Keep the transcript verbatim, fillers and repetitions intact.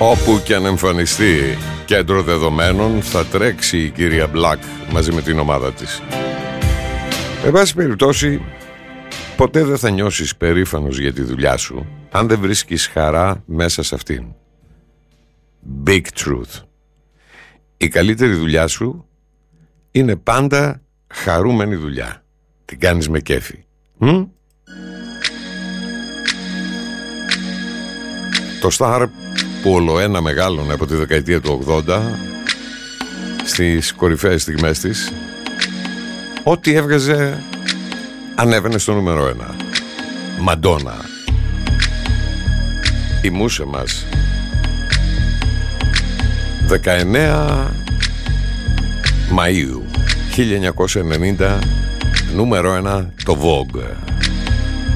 Όπου και αν εμφανιστεί κέντρο δεδομένων, θα τρέξει η κυρία Μπλακ μαζί με την ομάδα της. Εν πάση περιπτώσει, ποτέ δεν θα νιώσεις περήφανος για τη δουλειά σου αν δεν βρίσκεις χαρά μέσα σε αυτήν. Big truth. Η καλύτερη δουλειά σου είναι πάντα χαρούμενη δουλειά. Την κάνεις με κέφι. Μ? Το Star που ολοένα μεγάλωνε από τη δεκαετία του ογδόντα, στις κορυφαίες στιγμές της, ό,τι έβγαζε ανέβαινε στο νούμερο ένα. Μαντόνα. Η μουσε μας. δεκαεννέα Μαΐου χίλια εννιακόσια ενενήντα, νούμερο ένα το Vogue.